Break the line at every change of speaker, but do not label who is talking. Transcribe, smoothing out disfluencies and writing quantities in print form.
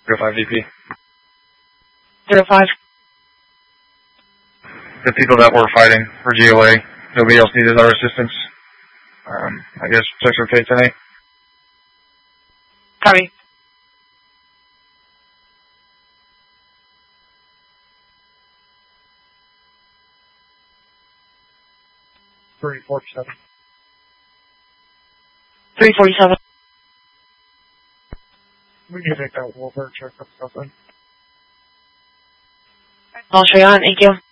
05 VP.
05.
The people that were fighting for GOA, nobody else needed our assistance. I guess Sector K10A.
Copy.
$347.
347.
We can take that Wolver, check that stuff in.
I'll show you on, thank you.